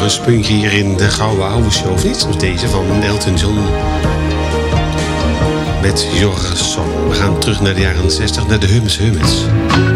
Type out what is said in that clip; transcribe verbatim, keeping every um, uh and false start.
spunkje hier in de Gouden Oude Show, of niet? Zoals deze van Elton John. Met Jorge Son. We gaan terug naar de jaren zestig, naar de Hummus Hummus.